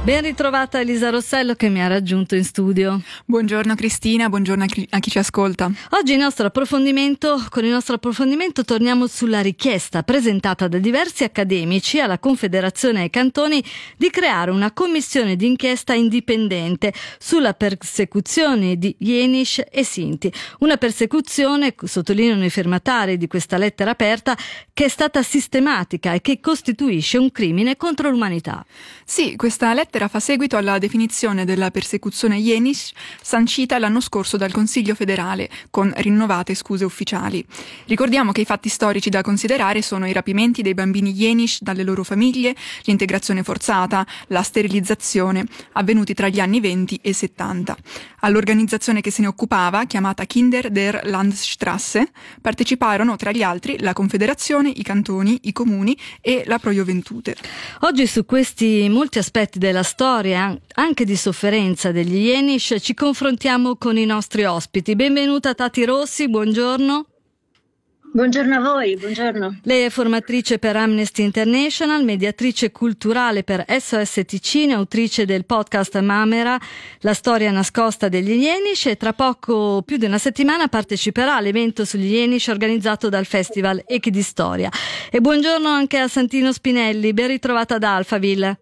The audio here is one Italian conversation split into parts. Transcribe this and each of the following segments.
Ben ritrovata Elisa Rossello che mi ha raggiunto in studio. Buongiorno Cristina, buongiorno a chi ci ascolta. Oggi con il nostro approfondimento torniamo sulla richiesta presentata da diversi accademici alla Confederazione ai Cantoni di creare una commissione d'inchiesta indipendente sulla persecuzione di Jenisch e Sinti. Una persecuzione, sottolineano i firmatari di questa lettera aperta, che è stata sistematica e che costituisce un crimine contro l'umanità. Sì, questa lettera fa seguito alla definizione della persecuzione Jenisch sancita l'anno scorso dal Consiglio federale, con rinnovate scuse ufficiali. Ricordiamo che i fatti storici da considerare sono i rapimenti dei bambini Jenisch dalle loro famiglie, l'integrazione forzata, la sterilizzazione, avvenuti tra gli anni 20 e 70. All'organizzazione che se ne occupava, chiamata Kinder der Landstrasse, parteciparono tra gli altri la Confederazione, i cantoni, i comuni e la Pro Juventute. Oggi su questi molti aspetti della storia, anche di sofferenza degli Jenisch, ci confrontiamo con i nostri ospiti. Benvenuta Tati Rossi, buongiorno. Buongiorno a voi, buongiorno. Lei è formatrice per Amnesty International, mediatrice culturale per SOS Ticino, autrice del podcast Mamera, la storia nascosta degli Jenisch, e tra poco più di una settimana parteciperà all'evento sugli Jenisch organizzato dal Festival Echi di Storia. E buongiorno anche a Santino Spinelli, ben ritrovata ad Alphaville.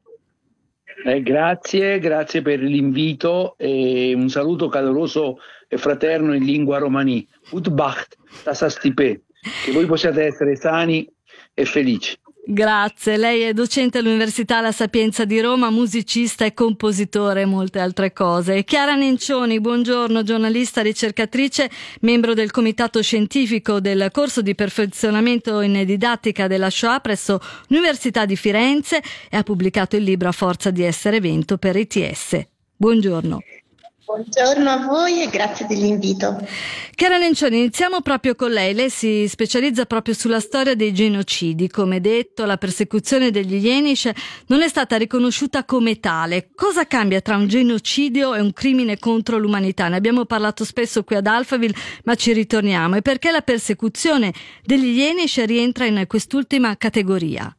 Grazie per l'invito e un saluto caloroso e fraterno in lingua romani. Utbacht, tasastipe, che voi possiate essere sani e felici. Grazie, lei è docente all'Università La Sapienza di Roma, musicista e compositore e molte altre cose. E Chiara Nencioni, buongiorno, giornalista, ricercatrice, membro del comitato scientifico del corso di perfezionamento in didattica della Shoah presso l'Università di Firenze e ha pubblicato il libro A forza di essere vento per ITS. Buongiorno. Buongiorno a voi e grazie dell'invito. Chiara Nencioni, iniziamo proprio con lei. Lei si specializza proprio sulla storia dei genocidi. Come detto, la persecuzione degli Jenisch non è stata riconosciuta come tale. Cosa cambia tra un genocidio e un crimine contro l'umanità? Ne abbiamo parlato spesso qui ad Alphaville, ma ci ritorniamo. E perché la persecuzione degli Jenisch rientra in quest'ultima categoria?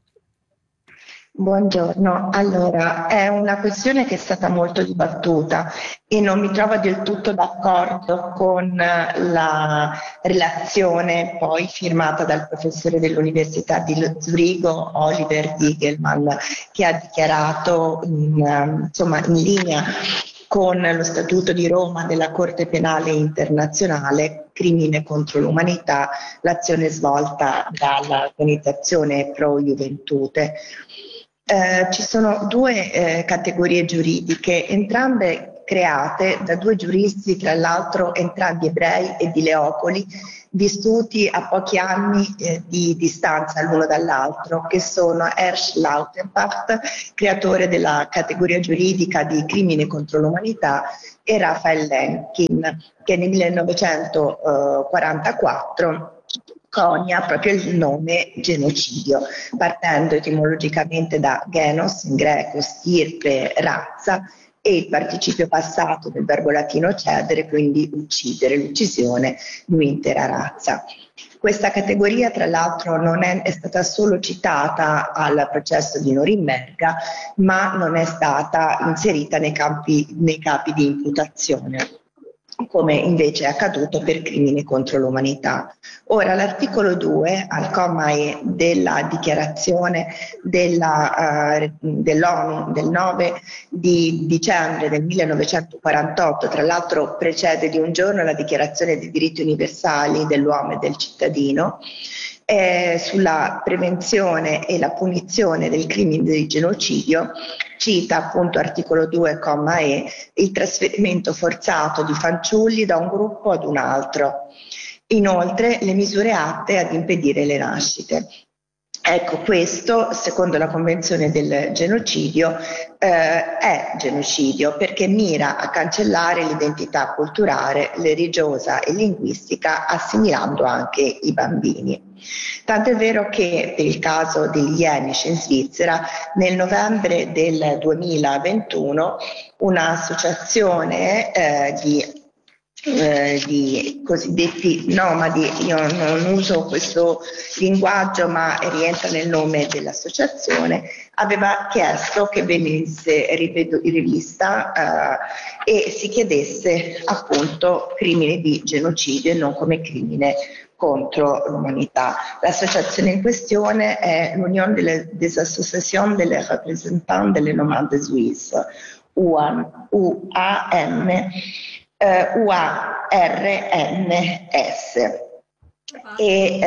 Buongiorno, allora è una questione che è stata molto dibattuta e non mi trovo del tutto d'accordo con la relazione poi firmata dal professore dell'Università di Zurigo, Oliver Diegelmann, che ha dichiarato in linea con lo Statuto di Roma della Corte Penale Internazionale, crimine contro l'umanità, l'azione svolta dall'organizzazione Pro Juventute. Ci sono due categorie giuridiche, entrambe create da due giuristi, tra l'altro entrambi ebrei e di Leopoli, vissuti a pochi anni di distanza l'uno dall'altro, che sono Ernst Lauterbach, creatore della categoria giuridica di crimine contro l'umanità, e Raphael Lemkin, che nel 1944 conia proprio il nome genocidio, partendo etimologicamente da genos, in greco stirpe, razza, e il participio passato del verbo latino cedere, quindi uccidere, l'uccisione di un'intera razza. Questa categoria, tra l'altro, non è stata solo citata al processo di Norimberga, ma non è stata inserita nei capi di imputazione, come invece è accaduto per crimini contro l'umanità. Ora, l'articolo 2, al comma E della dichiarazione dell'ONU del 9 di dicembre del 1948, tra l'altro precede di un giorno la dichiarazione dei diritti universali dell'uomo e del cittadino, sulla prevenzione e la punizione del crimine di genocidio, cita appunto articolo 2, comma E, il trasferimento forzato di fanciulli da un gruppo ad un altro. Inoltre le misure atte ad impedire le nascite. Ecco, questo, secondo la Convenzione del genocidio, è genocidio perché mira a cancellare l'identità culturale, religiosa e linguistica, assimilando anche i bambini. Tanto è vero che per il caso degli Jenisch in Svizzera, nel novembre del 2021, un'associazione di di cosiddetti nomadi, io non uso questo linguaggio ma rientra nel nome dell'associazione, aveva chiesto che venisse rivista e si chiedesse appunto crimini di genocidio e non come crimine contro l'umanità. L'associazione in questione è l'Union des Associations des Représentants des Nomades Suisses, UARNS, e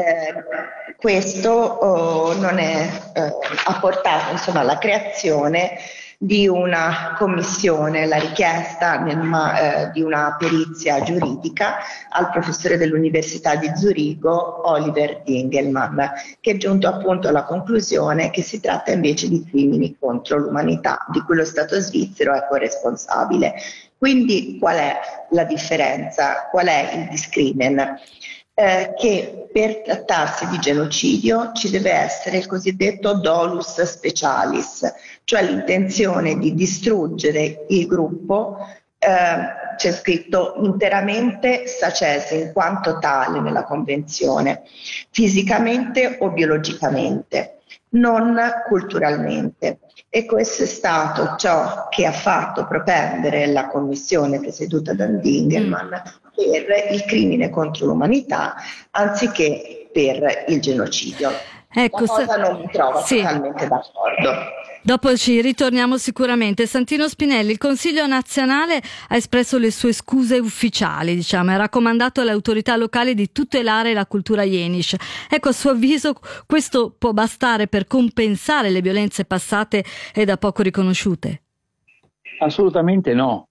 questo ha portato alla creazione di una commissione, la richiesta di una perizia giuridica al professore dell'Università di Zurigo, Oliver Dingelmann, che è giunto appunto alla conclusione che si tratta invece di crimini contro l'umanità, di cui lo Stato svizzero è corresponsabile. Quindi qual è la differenza? Qual è il discrimen? Che per trattarsi di genocidio ci deve essere il cosiddetto dolus specialis, cioè l'intenzione di distruggere il gruppo, c'è scritto interamente sacese in quanto tale nella convenzione, fisicamente o biologicamente, non culturalmente. E questo è stato ciò che ha fatto propendere la commissione presieduta da Dingelmann per il crimine contro l'umanità anziché per il genocidio. Ecco, la cosa non mi trova totalmente d'accordo. Dopo ci ritorniamo sicuramente. Santino Spinelli, il Consiglio nazionale ha espresso le sue scuse ufficiali, e ha raccomandato alle autorità locali di tutelare la cultura Jenisch. Ecco, a suo avviso questo può bastare per compensare le violenze passate e da poco riconosciute? Assolutamente no.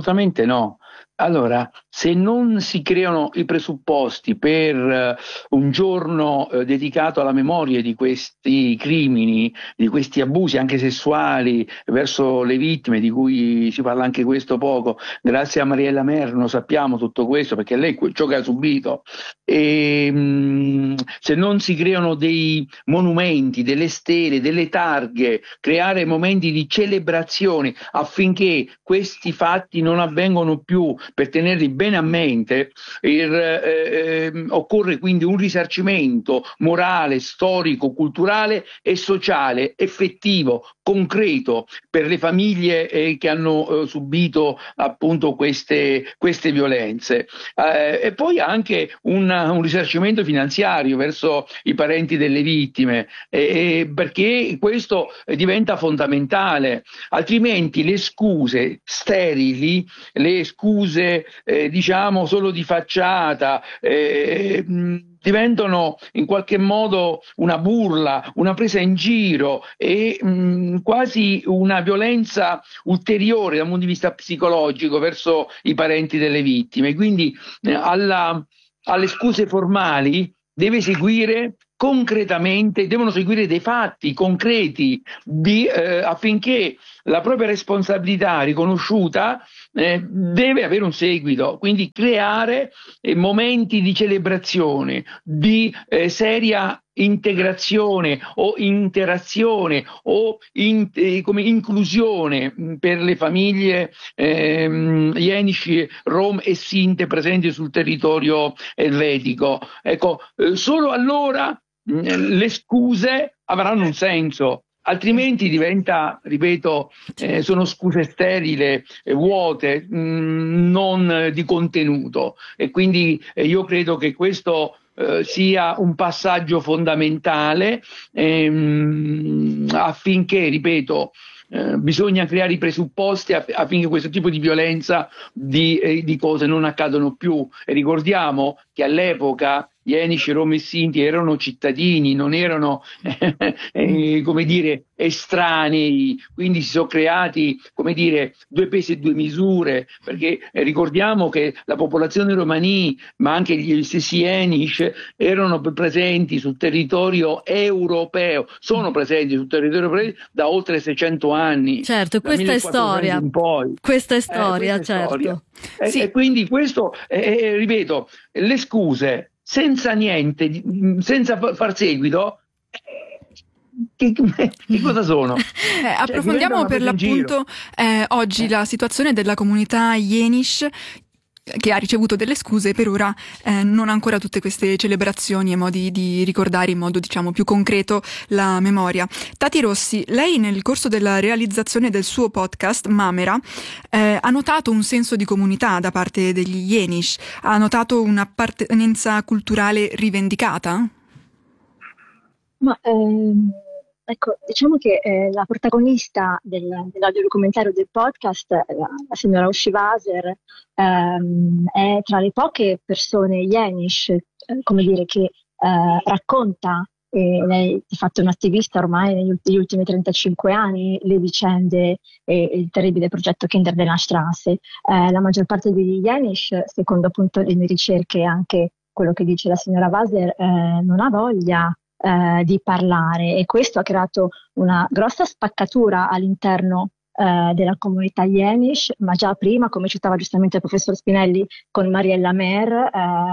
Allora, se non si creano i presupposti per un giorno dedicato alla memoria di questi crimini, di questi abusi anche sessuali verso le vittime, di cui si parla anche questo poco, grazie a Mariella Merno sappiamo tutto questo perché lei ciò che ha subito, e se non si creano dei monumenti, delle stele, delle targhe, creare momenti di celebrazione affinché questi fatti non avvengono più, per tenerli bene a mente, occorre quindi un risarcimento morale, storico, culturale e sociale effettivo, concreto per le famiglie che hanno subito appunto queste violenze, e poi anche un risarcimento finanziario verso i parenti delle vittime, perché questo diventa fondamentale, altrimenti le scuse sterili, le scuse diciamo solo di facciata, diventano in qualche modo una burla, una presa in giro e quasi una violenza ulteriore dal punto di vista psicologico verso i parenti delle vittime. Quindi alle scuse formali deve seguire concretamente, devono seguire dei fatti concreti affinché la propria responsabilità riconosciuta deve avere un seguito, quindi creare momenti di celebrazione, di seria integrazione o interazione o come inclusione per le famiglie Jenisch, Rom e Sinte presenti sul territorio elvetico. Ecco, solo allora le scuse avranno un senso. Altrimenti diventa, ripeto, sono scuse sterili, vuote, non di contenuto. E quindi io credo che questo sia un passaggio fondamentale affinché, ripeto, bisogna creare i presupposti affinché questo tipo di violenza, di cose non accadano più. E ricordiamo che all'epoca Jenisch, Rom e Sinti erano cittadini, non erano come dire estranei, quindi si sono creati, come dire, due pesi e due misure, perché ricordiamo che la popolazione romani, ma anche gli stessi Jenisch, erano presenti sul territorio europeo, sono presenti sul territorio europeo da oltre 600 anni. Certo, questa è storia. Questa è storia, certo. Storia. E quindi questo, ripeto, le scuse senza niente, senza far seguito, che cosa sono? Approfondiamo per l'appunto oggi la situazione della comunità Jenisch che ha ricevuto delle scuse, per ora non ha ancora tutte queste celebrazioni e modi di ricordare in modo, diciamo, più concreto la memoria. Tati Rossi, lei nel corso della realizzazione del suo podcast Mamera ha notato un senso di comunità da parte degli Jenisch, ha notato un'appartenenza culturale rivendicata? Ma ecco, diciamo che la protagonista dell'audiodocumentario del podcast, la signora Uschi-Waser, è tra le poche persone Jenisch, come dire, che racconta, lei di fatto è un'attivista ormai negli ultimi 35 anni, le vicende e il terribile progetto Kinder della Straße. La maggior parte degli Jenisch, secondo appunto le mie ricerche e anche quello che dice la signora Waser, non ha voglia di parlare, e questo ha creato una grossa spaccatura all'interno della comunità Jenisch, ma già prima, come citava giustamente il professor Spinelli, con Mariella Mehr,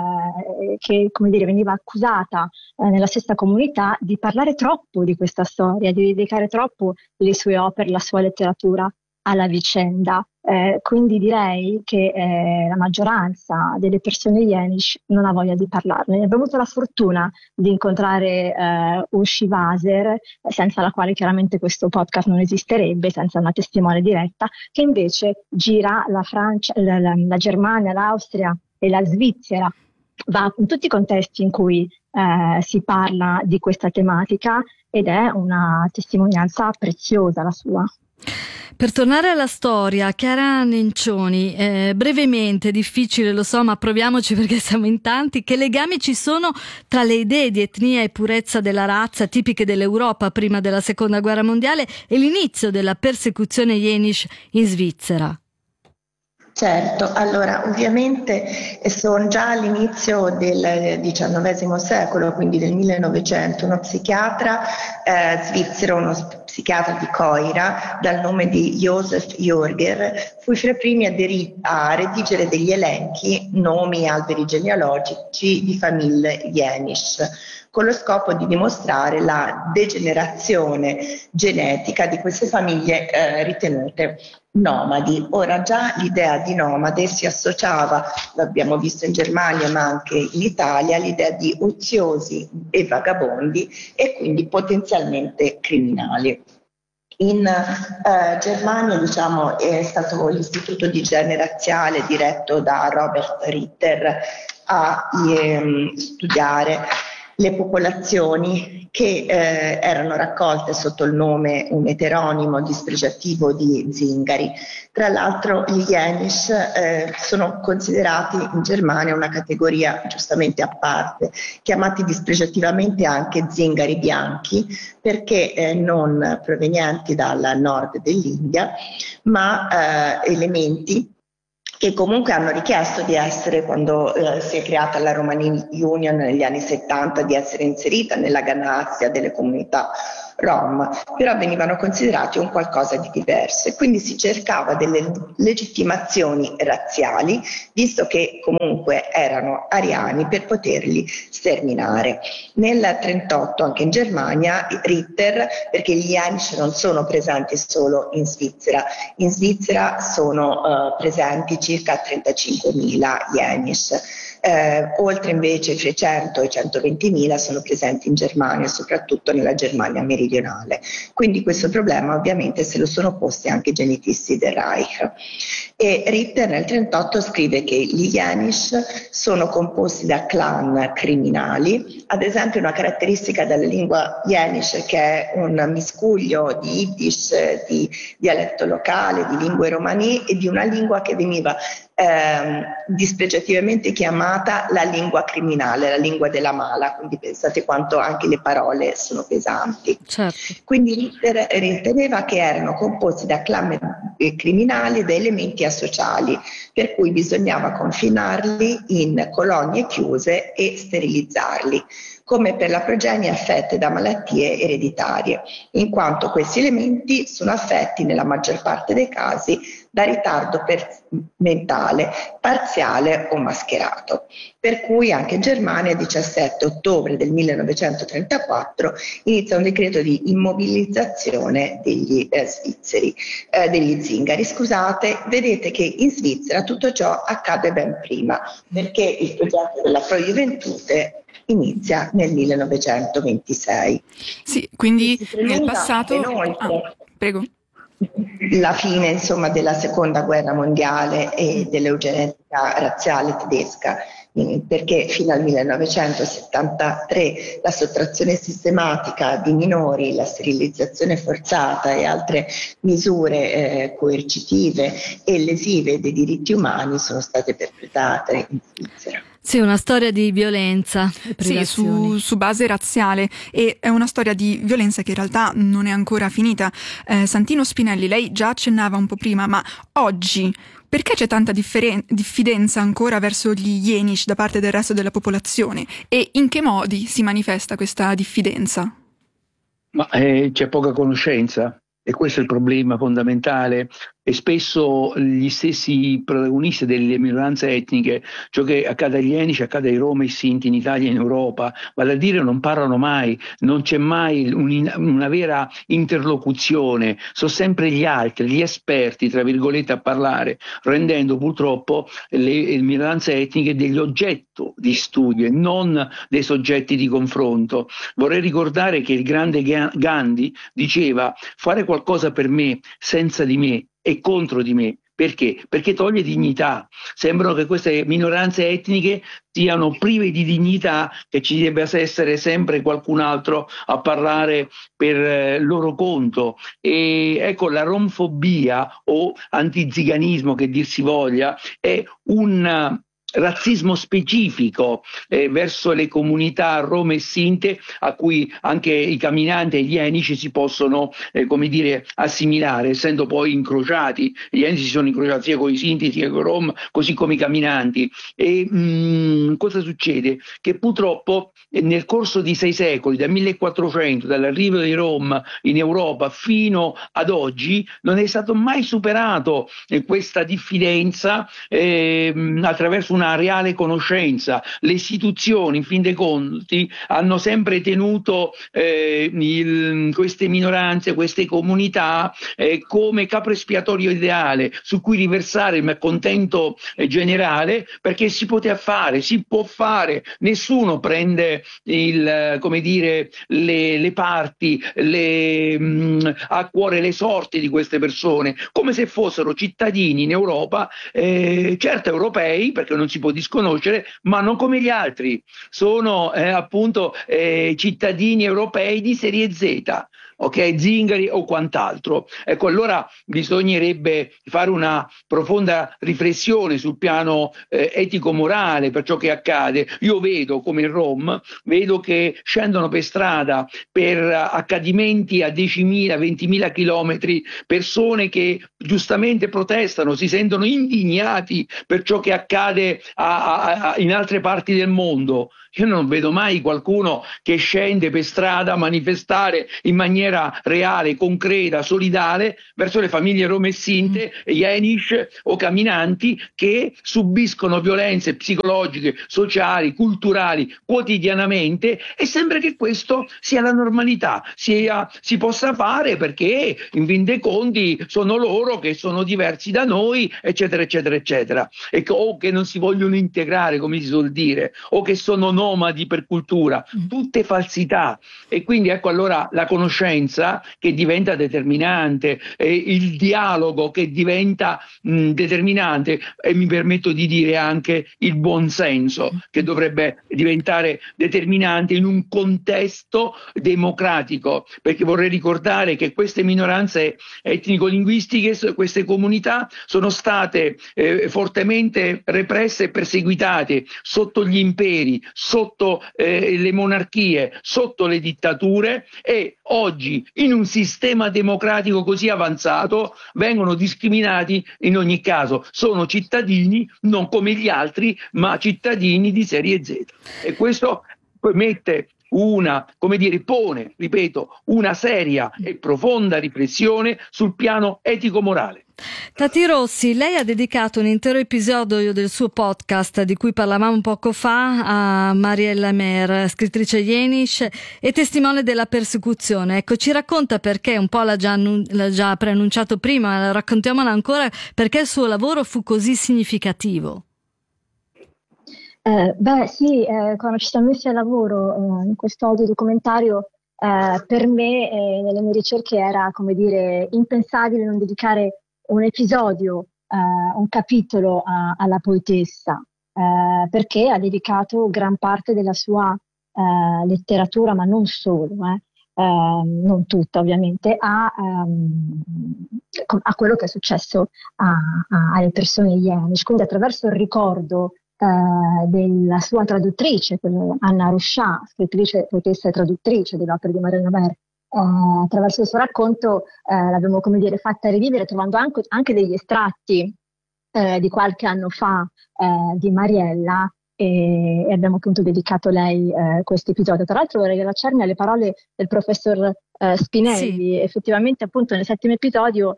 che, come dire, veniva accusata nella stessa comunità di parlare troppo di questa storia, di dedicare troppo le sue opere, la sua letteratura alla vicenda. Quindi direi che la maggioranza delle persone Jenisch non ha voglia di parlarne. Abbiamo avuto la fortuna di incontrare Uschi-Waser, senza la quale chiaramente questo podcast non esisterebbe, senza una testimone diretta, che invece gira la Francia, la Germania, l'Austria e la Svizzera. Va in tutti i contesti in cui si parla di questa tematica, ed è una testimonianza preziosa la sua. Per tornare alla storia, Chiara Nencioni, brevemente, difficile lo so, ma proviamoci perché siamo in tanti, che legami ci sono tra le idee di etnia e purezza della razza tipiche dell'Europa prima della Seconda Guerra Mondiale e l'inizio della persecuzione Jenisch in Svizzera? Certo, allora ovviamente sono già all'inizio del XIX secolo, quindi del 1900, uno psichiatra svizzero, uno psichiatra di Coira, dal nome di Josef Jürger, fu fra i primi a redigere degli elenchi, nomi e alberi genealogici di famiglie Jenisch, con lo scopo di dimostrare la degenerazione genetica di queste famiglie ritenute nomadi. Ora già l'idea di nomade si associava, l'abbiamo visto in Germania ma anche in Italia, all'idea di oziosi e vagabondi e quindi potenzialmente criminali. In Germania, diciamo, è stato l'istituto di genere razziale diretto da Robert Ritter a studiare le popolazioni che erano raccolte sotto il nome, un eteronimo dispregiativo di zingari. Tra l'altro gli Jenisch sono considerati in Germania una categoria giustamente a parte, chiamati dispregiativamente anche zingari bianchi, perché non provenienti dal nord dell'India, ma elementi che comunque hanno richiesto di essere, quando si è creata la Romani Union negli anni 70, di essere inserita nella galassia delle comunità Rom, però venivano considerati un qualcosa di diverso e quindi si cercava delle legittimazioni razziali, visto che comunque erano ariani, per poterli sterminare. Nel 1938 anche in Germania Ritter, perché gli Jenisch non sono presenti solo in Svizzera sono presenti circa 35.000 Jenisch. Oltre invece i 300 e 120.000 sono presenti in Germania, soprattutto nella Germania meridionale. Quindi questo problema ovviamente se lo sono posti anche i genetisti del Reich. E Ritter nel 1938 scrive che gli Jenisch sono composti da clan criminali, ad esempio una caratteristica della lingua Jenisch, che è un miscuglio di Yiddish, di dialetto locale, di lingue romani e di una lingua che veniva dispregiativamente chiamata la lingua criminale, la lingua della mala, quindi pensate quanto anche le parole sono pesanti. Certo. Quindi Ritter riteneva che erano composti da clan criminali e da elementi asociali, per cui bisognava confinarli in colonie chiuse e sterilizzarli. come per la progenie affette da malattie ereditarie, in quanto questi elementi sono affetti nella maggior parte dei casi da ritardo mentale parziale o mascherato. Per cui anche in Germania, il 17 ottobre del 1934, inizia un decreto di immobilizzazione degli zingari. Vedete che in Svizzera tutto ciò accade ben prima, perché il progetto della Pro Juventute inizia nel 1926. Sì, quindi nel passato... prego. La fine, insomma, della seconda guerra mondiale e dell'eugenetica razziale tedesca, perché fino al 1973 la sottrazione sistematica di minori, la sterilizzazione forzata e altre misure coercitive e lesive dei diritti umani sono state perpetrate in Svizzera. Sì, una storia di violenza e privazioni. Sì, su base razziale, e è una storia di violenza che in realtà non è ancora finita. Santino Spinelli, lei già accennava un po' prima, ma oggi perché c'è tanta diffidenza ancora verso gli Jenisch da parte del resto della popolazione, e in che modi si manifesta questa diffidenza? Ma c'è poca conoscenza, e questo è il problema fondamentale. E spesso gli stessi protagonisti delle minoranze etniche, ciò che accade agli Jenisch accade ai Rom e Sinti in Italia e in Europa, vale a dire non parlano mai, non c'è mai una vera interlocuzione, sono sempre gli altri, gli esperti tra virgolette a parlare, rendendo purtroppo le minoranze etniche degli oggetti di studio e non dei soggetti di confronto. Vorrei ricordare che il grande Gandhi diceva: fare qualcosa per me senza di me e contro di me. Perché? Perché toglie dignità. Sembrano che queste minoranze etniche siano prive di dignità, che ci debba essere sempre qualcun altro a parlare per loro conto. E ecco, la romfobia o antiziganismo, che dir si voglia, è un razzismo specifico verso le comunità rom e sinte, a cui anche i camminanti e gli Jenisch si possono assimilare, essendo poi incrociati. Gli Jenisch si sono incrociati sia con i sinti sia con i rom, così come i camminanti. E cosa succede? Che purtroppo nel corso di 6 secoli, dal 1400, dall'arrivo dei rom in Europa fino ad oggi, non è stato mai superato questa diffidenza attraverso una reale conoscenza. Le istituzioni, in fin dei conti, hanno sempre tenuto queste minoranze, queste comunità come capro espiatorio ideale su cui riversare il malcontento generale, perché si può fare, nessuno prende le parti, a cuore le sorti di queste persone, come se fossero cittadini in Europa, certo europei, perché non si può disconoscere, ma non come gli altri, sono cittadini europei di serie Z, ok, zingari o quant'altro. Ecco, allora bisognerebbe fare una profonda riflessione sul piano etico-morale per ciò che accade. Io vedo come in Rom, vedo che scendono per strada per accadimenti a 10.000, 20.000 chilometri persone che giustamente protestano, si sentono indignati per ciò che accade in altre parti del mondo. Io non vedo mai qualcuno che scende per strada a manifestare in maniera reale, concreta, solidale verso le famiglie rom e sinte, Jenisch o camminanti che subiscono violenze psicologiche, sociali, culturali quotidianamente, e sembra che questo sia la normalità, si possa fare perché in fin dei conti sono loro che sono diversi da noi, eccetera, eccetera, eccetera, o che non si vogliono integrare, come si suol dire, o che sono nomadi per cultura, tutte falsità. E quindi ecco allora la conoscenza che diventa determinante, il dialogo che diventa determinante, e mi permetto di dire anche il buonsenso che dovrebbe diventare determinante in un contesto democratico, perché vorrei ricordare che queste minoranze etnico-linguistiche, queste comunità sono state fortemente represse e perseguitate sotto gli imperi, sotto le monarchie, sotto le dittature, e oggi in un sistema democratico così avanzato vengono discriminati in ogni caso. Sono cittadini non come gli altri, ma cittadini di serie Z, e questo mette pone, ripeto, una seria e profonda riflessione sul piano etico-morale. Tati Rossi, lei ha dedicato un intero episodio del suo podcast di cui parlavamo poco fa a Mariella Mer, scrittrice Yenish e testimone della persecuzione. Ecco, ci racconta perché, un po' l'ha già preannunciato prima, raccontiamola ancora, perché il suo lavoro fu così significativo. Sì, quando ci siamo messi al lavoro in questo audiodocumentario, per me nelle mie ricerche era, come dire, impensabile non dedicare un episodio, un capitolo alla poetessa, perché ha dedicato gran parte della sua letteratura, ma non solo, non tutta ovviamente, a quello che è successo alle persone Yenish, quindi attraverso il ricordo della sua traduttrice, Anna Rochà, scrittrice, poetessa e traduttrice delle opere di Mariella Mer. Attraverso il suo racconto l'abbiamo, come dire, fatta rivivere, trovando anche degli estratti di qualche anno fa di Mariella, e abbiamo appunto dedicato a lei questo episodio. Tra l'altro vorrei rilacciarmi alle parole del professor Spinelli. Sì. Effettivamente appunto nel 7° episodio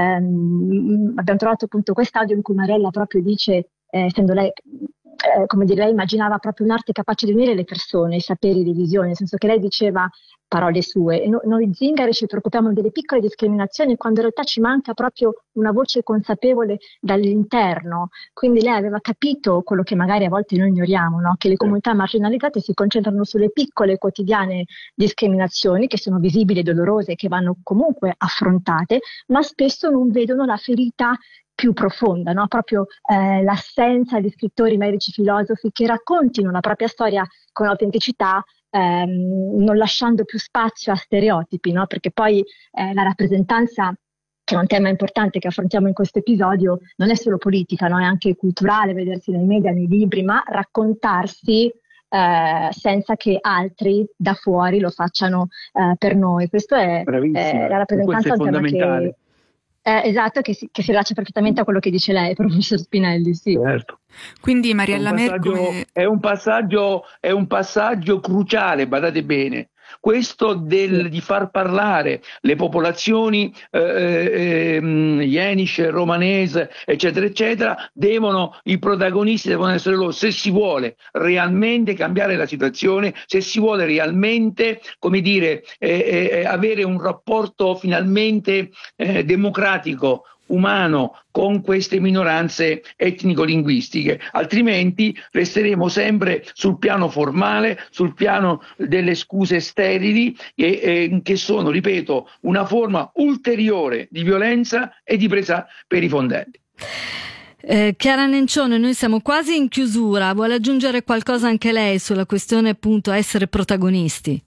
abbiamo trovato appunto quest'audio in cui Mariella proprio dice, essendo lei, come dire, lei immaginava proprio un'arte capace di unire le persone, i saperi, le visioni, nel senso che lei diceva, parole sue, noi zingari ci preoccupiamo delle piccole discriminazioni quando in realtà ci manca proprio una voce consapevole dall'interno. Quindi lei aveva capito quello che magari a volte noi ignoriamo, no? Che le comunità marginalizzate si concentrano sulle piccole quotidiane discriminazioni che sono visibili e dolorose, che vanno comunque affrontate, ma spesso non vedono la ferita più profonda, no? Proprio l'assenza di scrittori, medici, filosofi che raccontino la propria storia con autenticità, non lasciando più spazio a stereotipi, no? Perché poi la rappresentanza, che è un tema importante che affrontiamo in questo episodio, non è solo politica, no? È anche culturale, vedersi nei media, nei libri, ma raccontarsi senza che altri da fuori lo facciano per noi. Questo è la rappresentanza, è fondamentale. Che esatto, che si rilaccia perfettamente a quello che dice lei, professor Spinelli, sì. Certo. Quindi Mariella Mer è un passaggio cruciale, badate bene. Questo di far parlare le popolazioni Yenish, romanese, eccetera, eccetera, i protagonisti devono essere loro, se si vuole realmente cambiare la situazione, se si vuole realmente, come dire, avere un rapporto finalmente democratico, umano con queste minoranze etnico-linguistiche, altrimenti resteremo sempre sul piano formale, sul piano delle scuse sterili che sono, ripeto, una forma ulteriore di violenza e di presa per i fondelli. Chiara Nencione, noi siamo quasi in chiusura, vuole aggiungere qualcosa anche lei sulla questione appunto essere protagonisti?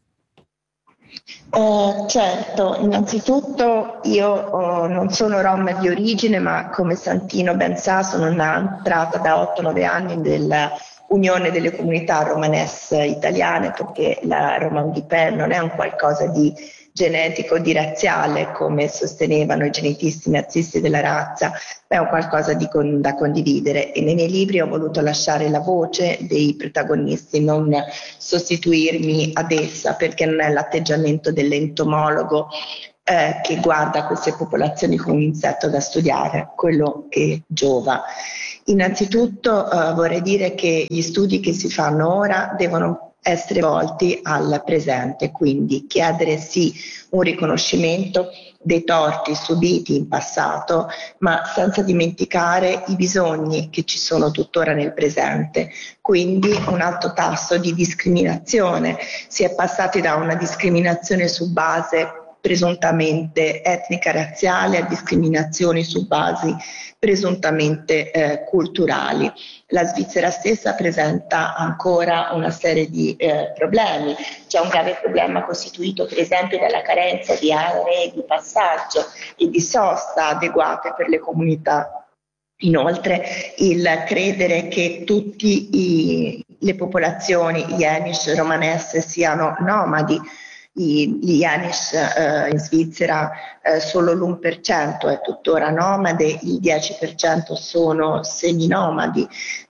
Certo, innanzitutto io non sono rom di origine, ma come Santino ben sa sono entrata da 8-9 anni nella Unione delle Comunità Romanes Italiane, perché la Romandipè non è un qualcosa di genetico, di razziale, come sostenevano i genetisti nazisti della razza, ma è un qualcosa da condividere, e nei miei libri ho voluto lasciare la voce dei protagonisti, non sostituirmi ad essa, perché non è l'atteggiamento dell'entomologo che guarda queste popolazioni come un insetto da studiare, quello che giova. Innanzitutto vorrei dire che gli studi che si fanno ora devono essere volti al presente, quindi chiedere sì un riconoscimento dei torti subiti in passato, ma senza dimenticare i bisogni che ci sono tuttora nel presente, quindi un alto tasso di discriminazione. Si è passati da una discriminazione su base presuntamente etnica, razziale, a discriminazioni su basi presuntamente culturali. La Svizzera stessa presenta ancora una serie di problemi. C'è un grave problema costituito per esempio dalla carenza di aree di passaggio e di sosta adeguate per le comunità. Inoltre il credere che tutte le popolazioni Yenish romanesse siano nomadi. Gli Yenish in Svizzera solo l'1% è tuttora nomade, il 10% sono seminomadi.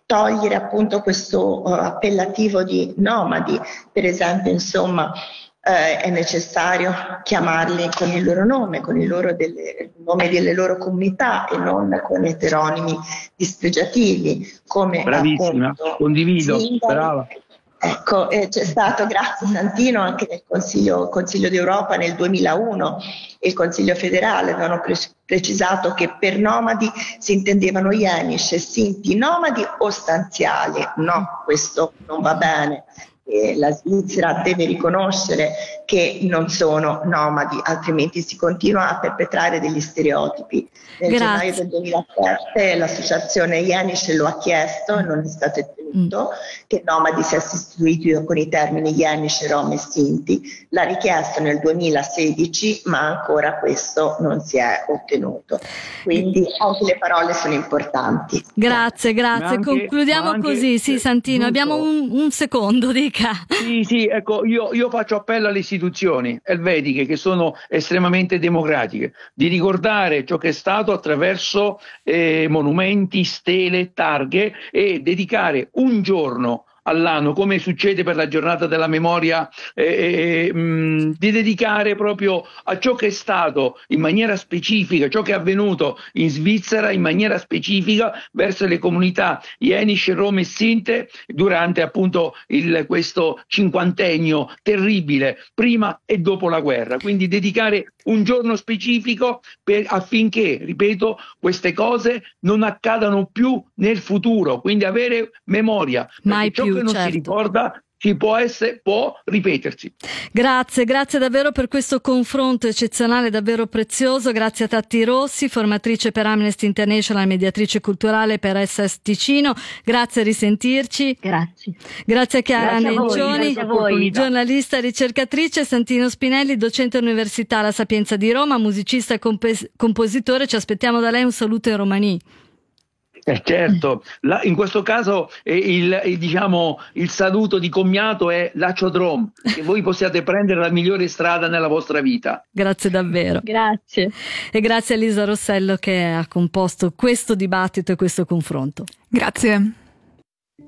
togliere appunto questo appellativo di nomadi, per esempio, insomma, è necessario chiamarli con il loro nome, con il nome delle loro comunità e non con eteronimi dispregiativi, come bravissima, appunto condivido, brava. Ecco, c'è stato, grazie Santino, anche nel Consiglio d'Europa nel 2001 e il Consiglio federale avevano precisato che per nomadi si intendevano Yenish e Sinti nomadi o stanziali. No, questo non va bene. La Svizzera deve riconoscere che non sono nomadi, altrimenti si continua a perpetrare degli stereotipi. Nel gennaio del 2007 l'associazione Yenish lo ha chiesto e non è stato ottenuto, che nomadi sia sostituito con i termini Yenish, Rom e Sinti. L'ha richiesto nel 2016, ma ancora questo non si è ottenuto. Quindi anche le parole sono importanti. Grazie. Concludiamo così. Sì, Santino, abbiamo un secondo, dica. Sì, ecco, io faccio appello alle istituzioni elvetiche, che sono estremamente democratiche, di ricordare ciò che è stato attraverso monumenti, stele, targhe, e dedicare un giorno all'anno, come succede per la giornata della memoria, di dedicare proprio a ciò che è stato in maniera specifica, ciò che è avvenuto in Svizzera in maniera specifica verso le comunità Yenish, Rom e Sinte durante appunto questo cinquantennio terribile prima e dopo la guerra. Quindi dedicare un giorno specifico affinché, ripeto, queste cose non accadano più nel futuro, quindi avere memoria. Mai più, che non si ricorda può ripetersi. Grazie davvero per questo confronto eccezionale, davvero prezioso. Grazie a Tatti Rossi, formatrice per Amnesty International, mediatrice culturale per SS Ticino. Grazie, a risentirci. Grazie a Chiara Nencioni, giornalista e ricercatrice, Santino Spinelli, docente all'Università La Sapienza di Roma, musicista e compositore. Ci aspettiamo da lei un saluto in romani. Certo, in questo caso il saluto di commiato è l'Aciodrom, che voi possiate prendere la migliore strada nella vostra vita. Grazie davvero. Grazie. E grazie a Lisa Rossello che ha composto questo dibattito e questo confronto. Grazie.